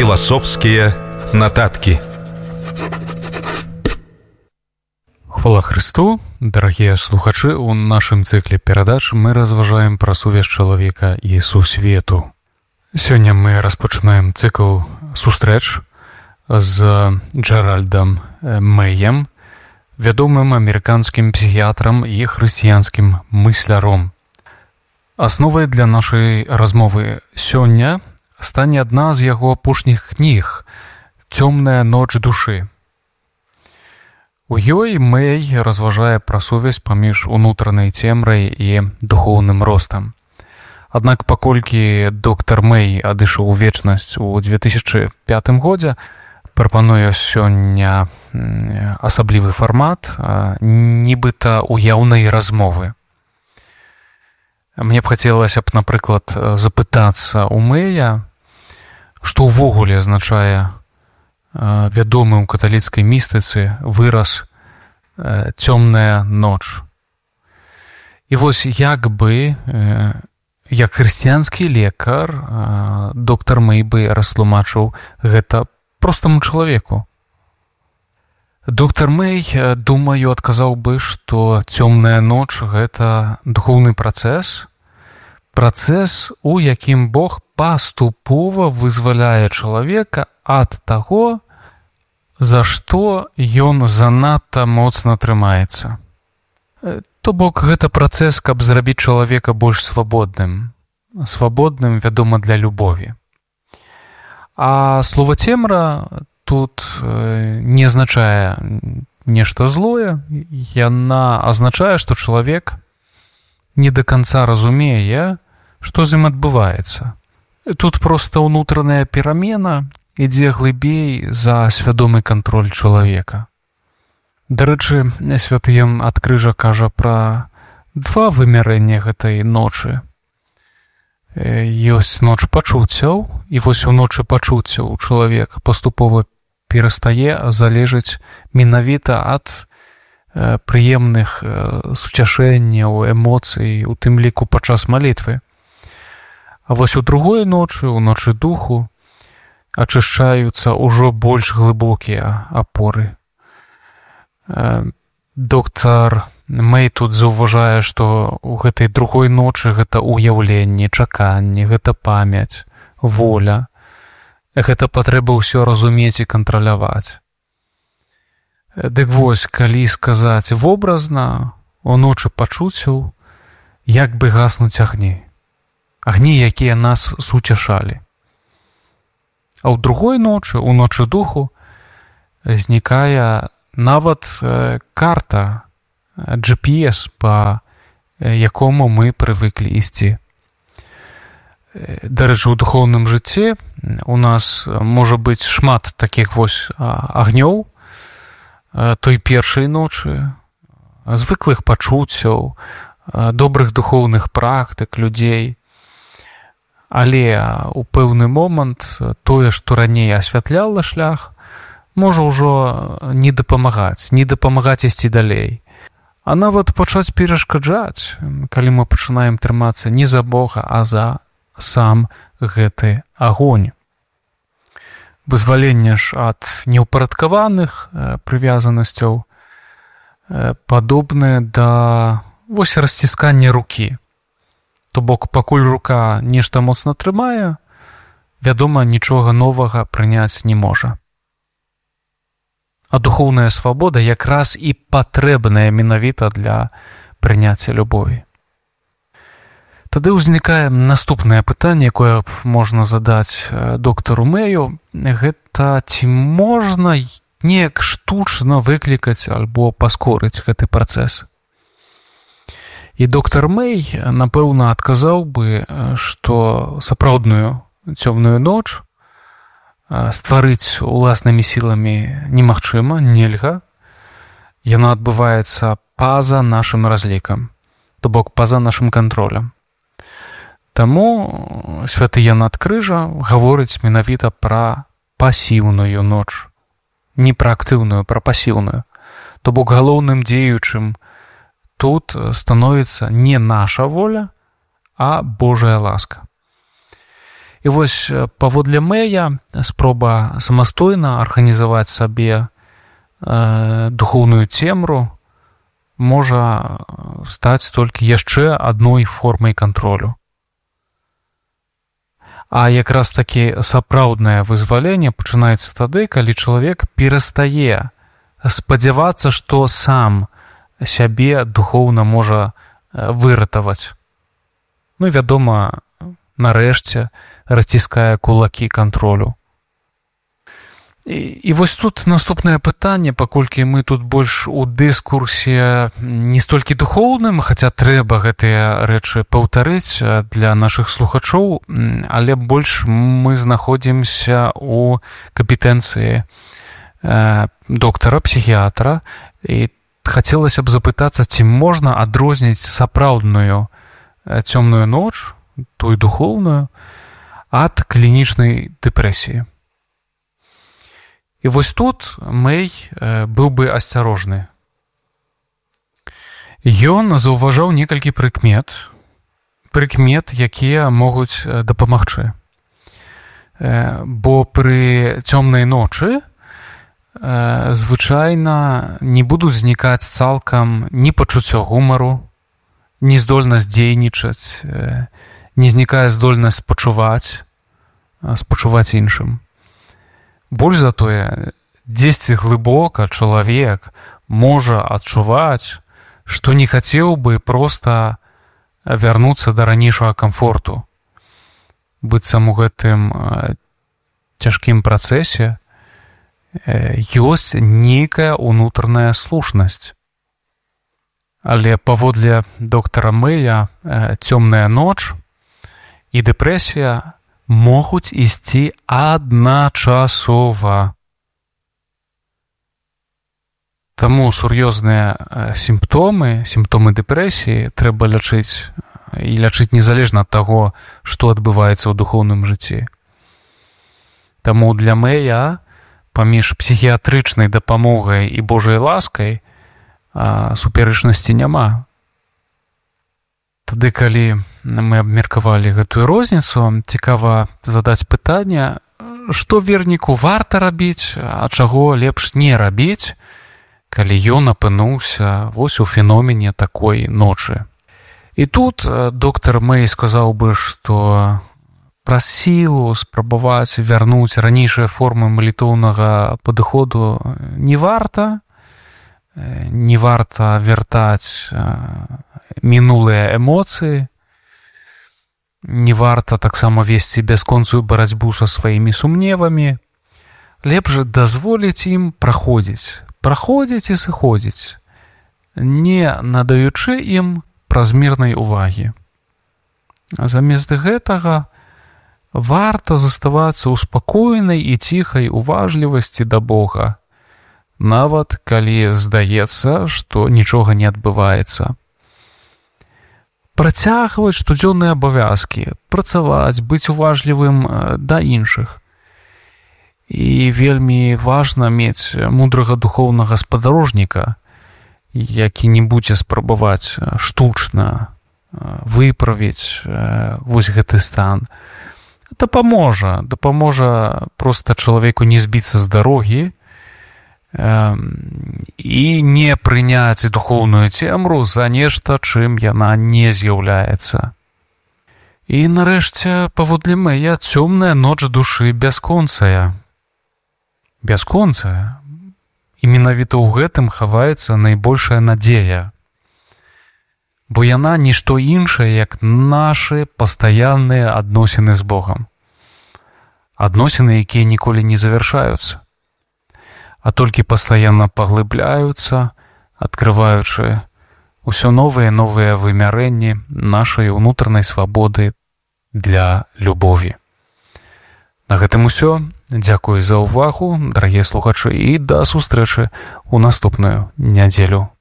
Філасофскія нататкі. Хвала Христу, дарагія слухачы, у нашым цыкле перадач мы разважаем пра сувязь чалавека і сусвету. Сёння мы распачынаем цыкл сустрэч з Джеральдам Мэем, вядомым амерыканскім псіхіятрам і хрысціянскім мысляром. Асновай для нашай размовы сёння стане адна з яго апошніх кніг «Цёмная ноч душы». У ёй Мэй разважае пра сувязь паміж унутранай цемрай і духоўным ростам. Аднак паколькі доктар Мэй адышоў у вечнасць у 2005 годзе, прапануе сёння асаблівы фармат, нібыта уяўнай размовы. Мне б хацелася б, напрыклад, запытацца ў Мэя, што ўвогуле азначае вядомы ў каталіцкай містыцы выраз «цёмная ноч». І вось як бы, як хрысціянскі лекар, доктар Мэй бы растлумачыў гэта простаму чалавеку. Доктар Мэй, думаю, адказаў бы, што цёмная ноч – гэта духоўны працэс, у якім Бог паступова вызваляе чалавека ад таго, за што ён занадта моцна трымаецца. То бок, гэта працэс, каб зрабіць чалавека больш свабодным. Свабодным, вядома, для любові. А слова «цемра» тут не азначае нешта злое, яна азначае, што чалавек не да канца разумее, што з ім адбываецца. Тут проста ўнутраная перамена ідзе глыбей за свядомы кантроль чалавека. Дарэчы, святы Ян ад крыжа кажа пра два вымярэння гэтай ночы. Ёсць ноч пачуццяў, і вось у ночы пачуццяў чалавек паступова перастае залежыць менавіта ад прыемных суцяшэнняў, эмоцый, у тым ліку падчас малітвы. А вось у другой ночы, у ночы духу, ачышчаюцца ўжо больш глыбокія апоры. Доктар Мэй тут заўважае, што ў гэтай другой ночы гэта ўяўленне, чаканне, гэта памяць, воля. Гэта патрэба ўсё разумець і кантраляваць. Дык вось, калі сказаць вобразна, у ночы пачуццяў як бы гаснуць агні. Агні, якія нас суцяшалі. А ў другой ночы, у ночы духу, знікае нават карта, GPS, па якому мы прывыклі ісці. Дарэчы, у духоўным жыцці у нас можа быць шмат такіх вось агнёў той першай ночы, звыклых пачуццяў, добрых духоўных практык людзей. Але ў пэўны момант тое, што раней асвятляла шлях, можа ўжо не дапамагаць ісці далей. А нават пачаць перашкаджаць, калі мы пачынаем трымацца не за Бога, а за сам гэты агонь. Вызваленне ж ад неўпарадкаваных прывязанасцяў падобнае да вось расціскання рукі. То бок, пакуль рука нешта моцна трымае, вядома, нічога новага прыняць не можа. А духоўная свабода якраз і патрэбная менавіта для прыняцця любові. Тады ўзнікае наступнае пытанне, якое можна задаць доктару Мэю. Гэта ці можна неяк штучна выклікаць альбо паскорыць гэты працэс? І доктар Мэй, напэўна, адказаў бы, што сапраўдную цёмную ноч стварыць уласнымі сіламі немагчыма, нельга. Яна адбываецца па-за нашым разлікам, то бок па-за нашым кантролем. Таму святы Ян ад крыжа гаворыць менавіта пра пасіўную ноч. Не пра актыўную, пра пасіўную. То бок галоўным дзеючым тут становіцца не наша воля, а Божая ласка. І вось паводле Мэя спроба самастойна арганізаваць сабе духоўную цемру можа стаць толькі яшчэ адной формай кантролю. А якраз такі сапраўднае вызваленне пачынаецца тады, калі чалавек перастае спадзявацца, што сам сябе духоўна можа выратаваць. Ну, вядома, нарэшце расціскае кулакі кантролю. І вось тут наступнае пытанне, паколькі мы тут больш у дыскурсе не столькі духоўным, хаця трэба гэтыя рэчы паўтарыць для нашых слухачоў, але больш мы знаходзімся у кампетэнцыі доктара-псіхіятра, і хацелася б запытацца, ці можна адрозніць сапраўдную цёмную ноч, тую духоўную, ад клінічнай дэпрэсіі. І вось тут Мэй быў бы асцярожны. Ён заўважаў некалькі прыкмет, якія могуць дапамагчы. Бо пры цёмнай ночы звычайна не будуць знікаць цалкам ні пачуццё гумару, ні здольнасць дзейнічаць, не знікае здольнасць спачуваць іншым. Больш за тое, дзесьці глыбока чалавек можа адчуваць, што не хацеў бы проста вярнуцца да ранейшага камфорту. Быццам у гэтым цяжкім працэсе ёсць нейкая ўнутраная слушнасць. Але паводле доктара Мэя цёмная ноч і дэпрэсія могуць ісці адначасова. Таму сур'ёзныя сімптомы дэпрэсіі трэба лячыць, і лячыць незалежна ад таго, што адбываецца ў духоўным жыцці. Таму для Мэя паміж псіхіятрычнай дапамогай і Божай ласкай супярэчнасці няма. Тады, калі мы абмеркавалі гэтую розніцу, цікава задаць пытанне, што верніку варта рабіць, а чаго лепш не рабіць, калі ён апынуўся вось у феномене такой ночы. І тут доктар Мэй сказаў бы, што праз сілу спрабаваць вярнуць ранейшыя формы малітоўнага падыходу не варта вяртаць мінулыя эмоцыі, не варта таксама весці бясконцую барацьбу са сваімі сумневамі. Лепш дазволіць ім праходзіць і сыходзіць, не надаючы ім празмернай увагі. А замест гэтага варта заставацца ў спакойнай і ціхай уважлівасці да Бога, нават калі здаецца, што нічога не адбываецца. Працягваць штодзённыя абавязкі, працаваць, быць уважлівым да іншых. І вельмі важна мець мудрага духоўнага спадарожніка, які не будзе спрабаваць штучна выправіць вось гэты стан. Дапаможа проста чалавеку не збіцца з дарогі і не прыняць духоўную цемру за нешта, чым яна не з'яўляецца. І нарэшце, паводле Мэя, цёмная ноч душы бясконцая. Бясконцая. І менавіта ў гэтым хаваецца найбольшая надзея. Бо яна нішто іншае, як нашы пастаянныя адносіны з Богам. Адносіны, якія ніколі не завяршаюцца, а толькі пастаянна паглыбляюцца, адкрываючы ўсё новыя вымярэнні нашай унутранай свабоды для любові. На гэтым усё. Дзякуй за ўвагу, дарагія слухачы, і да сустрэчы ў наступную нядзелю.